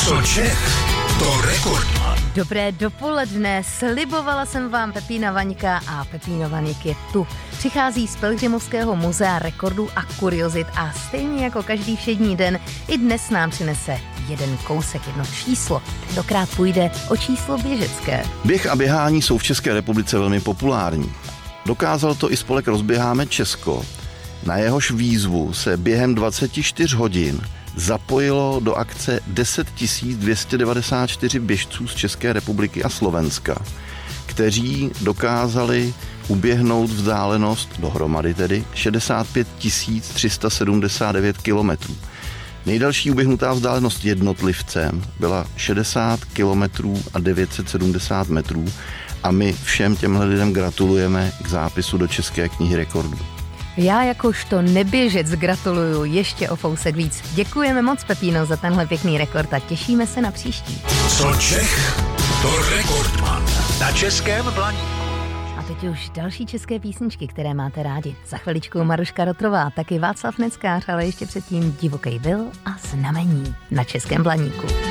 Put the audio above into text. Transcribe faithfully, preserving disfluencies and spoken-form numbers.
Co Čech, to Rekordman. Dobré dopoledne, slibovala jsem vám Pepína Vaňka a Pepíno Vaněk je tu. Přichází z Pelhřimovského muzea rekordů a kuriozit a stejně jako každý všední den i dnes nám přinese jeden kousek, jedno číslo. Tentokrát půjde o číslo běžecké. Běh a běhání jsou v České republice velmi populární. Dokázal to i spolek Rozběháme Česko. Na jehož výzvu se během dvacet čtyři hodin zapojilo do akce deset tisíc dvě stě devadesát čtyři běžců z České republiky a Slovenska, kteří dokázali uběhnout vzdálenost dohromady tedy šedesát pět tisíc tři sta sedmdesát devět kilometrů. Nejdelší uběhnutá vzdálenost jednotlivcem byla šedesát kilometrů a devět set sedmdesát metrů a my všem těmhle lidem gratulujeme k zápisu do České knihy rekordů. Já jakožto neběžec gratuluju ještě o fousek víc. Děkujeme moc, Pepíno, za tenhle pěkný rekord a těšíme se na příští. Co Čech, to Rekordman. Na Českém Blaníku. A teď už další české písničky, které máte rádi. Za chviličku Maruška Rotrová, taky Václav Neckář, ale ještě předtím Divokej vil a Znamení na Českém Blaníku.